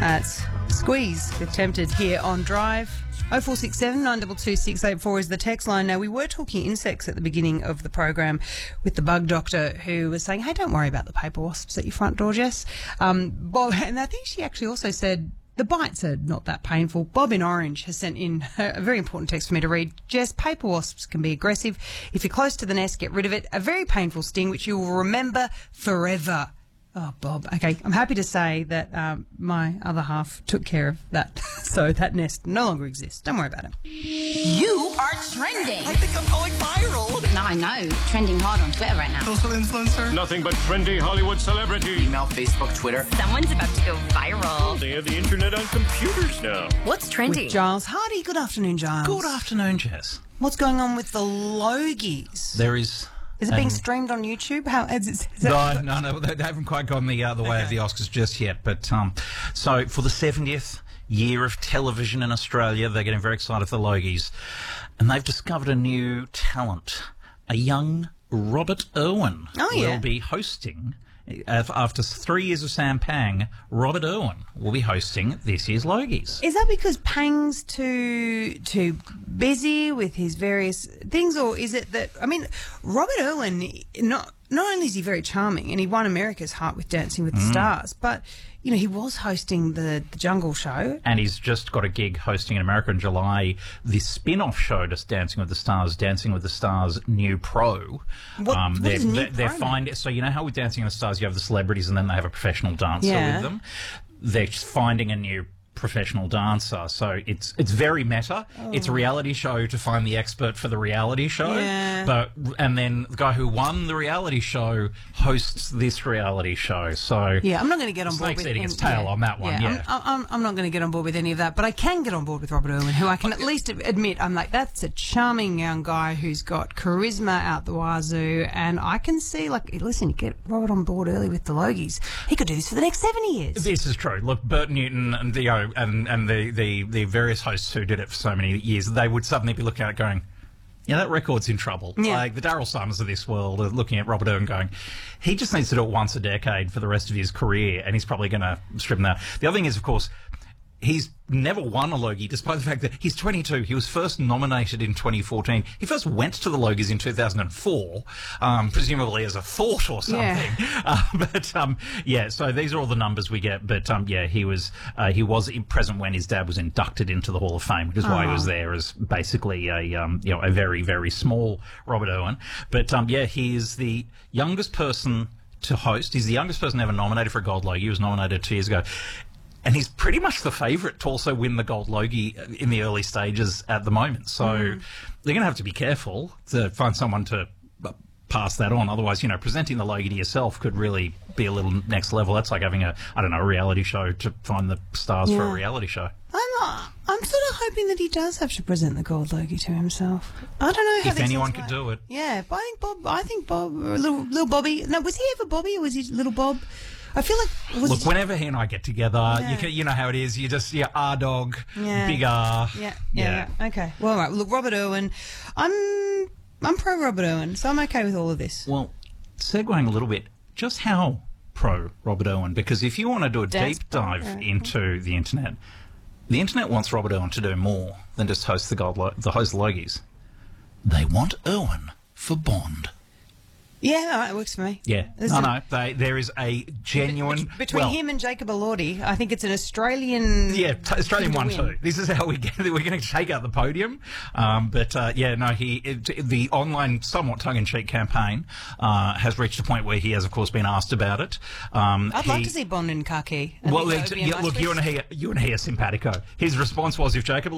It's Squeeze with Tempted here on Drive. 0467 922 684 is the text line. Now, we were talking insects at the beginning of the program with the bug doctor who was saying, hey, don't worry about the paper wasps at your front door, Jess. Bob, and I think she actually also said the bites are not that painful. Bob in Orange has sent in a very important text for me to read. Jess, paper wasps can be aggressive. If you're close to the nest, get rid of it. A very painful sting which you will remember forever. Oh, Bob. Okay, I'm happy to say that my other half took care of that, so that nest no longer exists. Don't worry about it. You are trending. I think I'm going viral. No, I know. Trending hard on Twitter right now. Social influencer. Nothing but trendy Hollywood celebrity. Email, Facebook, Twitter. Someone's about to go viral. They have the internet on computers now. What's trending? With Giles Hardy. Good afternoon, Giles. Good afternoon, Jess. What's going on with the Logies? There is... Is it being streamed on YouTube? How is No, they haven't quite gone the way of the Oscars just yet. But so for the 70th year of television in Australia, they're getting very excited for the Logies, and they've discovered a new talent. A young Robert Irwin will be hosting. After 3 years of Sam Pang, Robert Irwin will be hosting this year's Logies. Is that because Pang's too busy with his various things, or is it that, I mean, Robert Irwin, not only is he very charming and he won America's heart with Dancing with the Stars, but, you know, he was hosting the Jungle Show. And he's just got a gig hosting in America in July the spin-off show to Dancing with the Stars New Pro. What is New Pro? So you know how with Dancing with the Stars you have the celebrities and then they have a professional dancer with them? They're just finding a new professional dancer, so it's very meta. It's a reality show to find the expert for the reality show, and then the guy who won the reality show hosts this reality show. So I'm not going to get on board Snake's with eating its tail on that one. I'm not going to get on board with any of that, but I can get on board with Robert Irwin, who I can at least admit I'm like, that's a charming young guy who's got charisma out the wazoo, and I can see, like, listen, you get Robert on board early with the Logies, he could do this for the next 70 years. This is true. Look, Bert Newton and the various hosts who did it for so many years, they would suddenly be looking at it going, yeah, that record's in trouble. Like the Daryl Summers of this world are looking at Robert Irwin going, he just needs to do it once a decade for the rest of his career, and he's probably going to strip him out. The other thing is, of course, he's never won a Logie, despite the fact that he's 22. He was first nominated in 2014. He first went to the Logies in 2004, presumably as a thought or something. So these are all the numbers we get. But he was present when his dad was inducted into the Hall of Fame, which is why he was there as basically a very, very small Robert Irwin. But he is the youngest person to host. He's the youngest person ever nominated for a Gold Logie. He was nominated 2 years ago. And he's pretty much the favourite to also win the Gold Logie in the early stages at the moment. So they're going to have to be careful to find someone to pass that on. Otherwise, presenting the Logie to yourself could really be a little next level. That's like having a reality show to find the stars for a reality show. I'm sort of hoping that he does have to present the Gold Logie to himself. I don't know how if anyone could do it. Yeah, but I think Bob, or little Bobby. No, was he ever Bobby or was he little Bob? I feel like... Look, whenever he and I get together, you know how it is. You just, R-dog, big R. Yeah. Okay. Well, all right. Look, Robert Irwin, I'm pro Robert Irwin, so I'm okay with all of this. Well, segueing a little bit, just how pro Robert Irwin? Because if you want to do a deep dive into the internet wants Robert Irwin to do more than just host the Logies. They want Irwin for Bond. Yeah, all right, it works for me. Yeah. There is a genuine... Between him and Jacob Elordi, I think it's an Australian... Yeah, Australian one too. This is how we get it. We're going to shake out the podium. The online, somewhat tongue-in-cheek campaign has reached a point where he has, of course, been asked about it. I'd love to see Bond in khaki. Well, look, you and he are simpatico. His response was, if Jacob